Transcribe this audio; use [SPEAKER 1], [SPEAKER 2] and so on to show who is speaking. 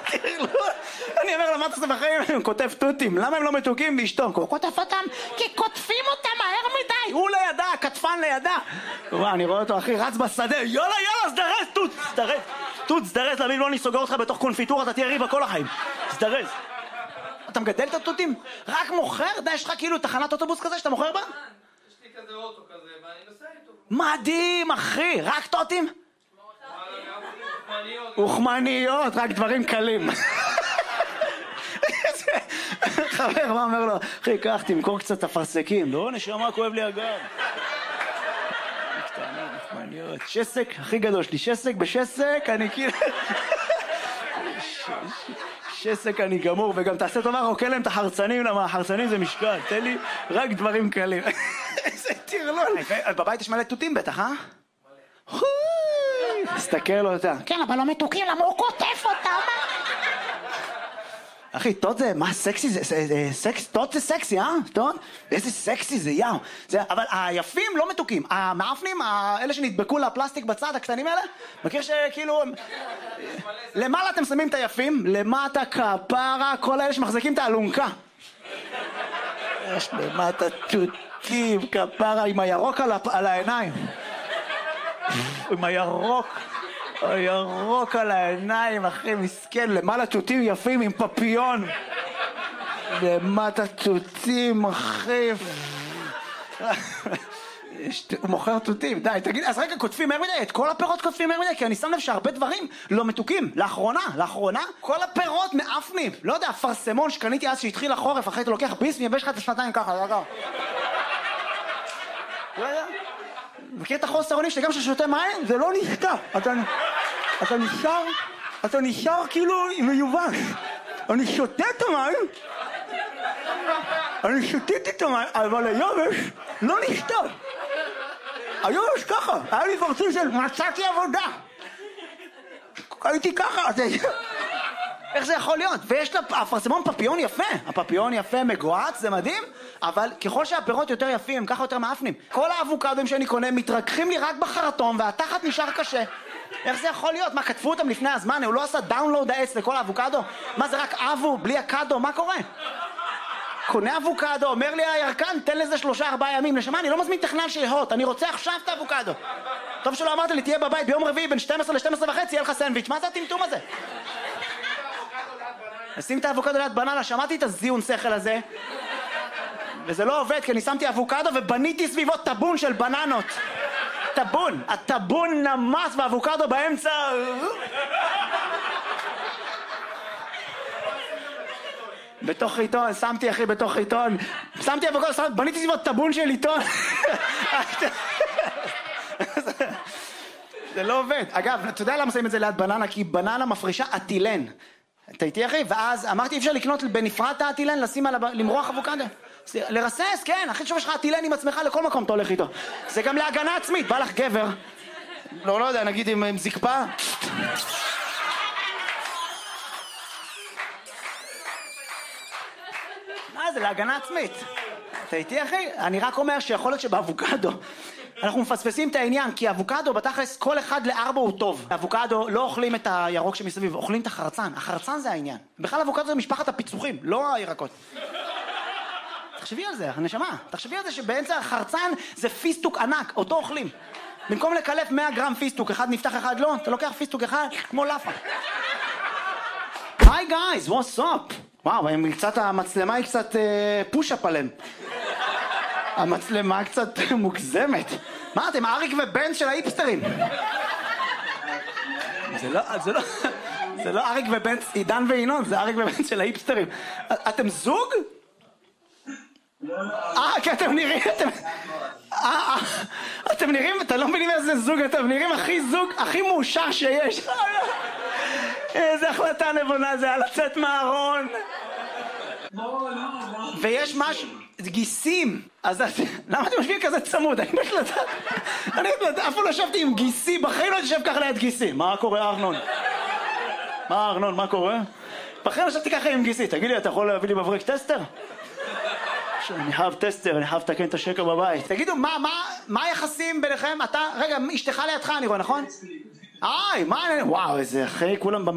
[SPEAKER 1] אני אומר לו, מה אתה עושה בחיים? הוא כותב תותים, למה הם לא מתוקים באשתו? הוא כותב אותם כי כותפים אותם מהר מדי. הוא לידה, כתפן לידה. אני רואה אותו אחי רץ בשדה, יאללה סדרז, תות סדרז להבין, לא אני סוגר אותך בתוך קונפיטורה, אתה תהיה ריבה כל החיים, סדרז. אתה מגדל את התותים? רק מוכר? יש לך כאילו תחנת אוטובוס כזה שאתה מוכר בה?
[SPEAKER 2] יש לי כזה אוטו כזה ואני נוסע איתו.
[SPEAKER 1] מדהים אחי, רק תותים? אוכמניות, רק דברים קלים. חבר, מה אומר לו? אחי, קח, תמכור קצת אפרסקים. לא, נשמה, כואב לי הגב. קטנות, אוכמניות. שסק, הכי גדול שלי, שסק בשסק, אני כאילו... שסק אני גמור, וגם תעשה טובה, רוקה להם את החרצנים, למה החרצנים זה משקל, תן לי רק דברים קלים. איזה טירלון. בבית יש מלא תותים בטח, אה? תסתכל לו אותה.
[SPEAKER 3] כן, אבל לא מתוקים, למה הוא כותף אותם?
[SPEAKER 1] אחי, תות זה, מה סקסי זה? תות זה סקסי, אה? תות? איזה סקסי זה, יאו. אבל היפים לא מתוקים. המאפנים, אלה שנדבקו לפלסטיק בצד, הקטנים האלה, מכיר שכאילו... למעלה אתם שמים את היפים, למטה כפרה, כל האלה שמחזיקים את האלונקה. יש למטה תותים, כפרה, עם הירוק על העיניים. עם הירוק על העיניים, אחי, מסכן, למעלה תותים יפים עם פפיון. למטה תותים, אחי. הוא מוכר תותים, די, תגיד, אז רגע, כותפים מהר מדי, את כל הפירות כותפים מהר מדי, כי אני שם לב שהרבה דברים לא מתוקים. לאחרונה, כל הפירות מאפנים. לא יודע, פרסמון שקניתי אז שהתחיל החורף, אחרי אתה לוקח ביס, מייבש לך את השנתיים ככה, לא יודע. לא יודע. מכיר את החוסר אונים שגם ששותה מים, זה לא נשתה. אתה נשאר כאילו מיובש. אני שותה את המים, אני שותיתי את המים, אבל היובש לא נשתה. היובש ככה, היה לי פרצוף של מצאתי עבודה. הייתי ככה, איך זה יכול להיות? ויש לה הפרסמון פפיון יפה, הפפיון יפה מגועץ, זה מדהים, אבל ככל שהפירות יותר יפים, ככה יותר מאפנים. כל האבוקדוים שאני קונה מתרככים לי רק בחרטום והתחת נשאר קשה. איך זה יכול להיות? מה, כתבו אותם לפני הזמן? הוא לא עשה דאונלוד העץ לכל האבוקדו? מה, זה רק אבו, בלי הקדו? מה קורה? קונה אבוקדו, אומר לי הירקן, תן לזה 3-4 ימים. נשמה, אני לא מזמין תכנן שיהות, אני רוצה עכשיו את האבוקדו. טוב שלא אמרת לי, תהיה בבית ביום רביעי בין 12 ל-12 וחצי, יהיה לך סנדוויץ'. מה זה הטמטום הזה? שים את האבוקדו ליד בננה, שמעתי את הזיון שכל הזה וזה לא עובד, כי אני שמתי אבוקדו ובניתי סביבו טבון של בננות. הטבון נמס ואבוקדו באמצע. בתוך עיתון, שמתי אחי בתוך עיתון, שמתי אבוקדו, בניתי סביבו טבון של עיתון. זה לא עובד. אגב, אתה יודע למה שמים את זה ליד בננה? כי בננה מפרישה אטילן. אתה איתי אחי? ואז אמרתי אי אפשר לקנות בנפרד את האטילן, לשים על למרוח אבוקדו. לרסס, כן, אחי שוב יש לך אטילן עם עצמך לכל מקום אתה הולך איתו. זה גם להגנה עצמית, בא לך גבר. לא יודע, נגיד עם זקפה. מה זה, להגנה עצמית. אתה איתי אחי? אני רק אומר שיכול להיות שבאבוקדו אנחנו מפספסים את העניין, כי אבוקדו בתכלס כל 1/4 הוא טוב. אבוקדו לא אוכלים את הירוק שמסביב, אוכלים את החרצן. החרצן זה העניין. בכלל אבוקדו זה משפחת הפיצוחים, לא הירקות. תחשבי על זה, נשמה. תחשבי על זה שבאמצע החרצן זה פיסטוק ענק, אותו אוכלים. במקום לקלף 100 גרם פיסטוק, אחד נפתח אחד לא, אתה לוקח פיסטוק אחד כמו לאפה. היי גייז, what's up? וואו, המצלמה היא קצת פוש-אפ עליהם. המצלמה קצת מוגזמת. מה, אתם אריק ובן של האיפסטרים? זה לא אריק ובן, עידן וינון, זה אריק ובן של האיפסטרים. אתם זוג? כי אתם נראים, אתם נראים, אתם לא מבינים איזה זוג, אתם נראים זוג הכי מאושר שיש. איזה החלטה נבונה זה, על לצאת מהארון. ויש משהו, גיסים, אז למה אתם משווים כזה צמוד? אני יודעת, אף פעם לא ישבתי עם גיסי, בחיים לא יושב ככה ליד גיסי. מה קורה ארנון? מה קורה? בחיים לא ישבתי ככה עם גיסי, תגיד לי, אתה יכול להביא לי מברק טסטר? אני חייב טסטר, אני חייב לתקן את השקע בבית. תגידו, מה היחסים ביניכם? אתה, רגע, אשתך לידך אני רואה, נכון? וואו, איזה אחרי כולם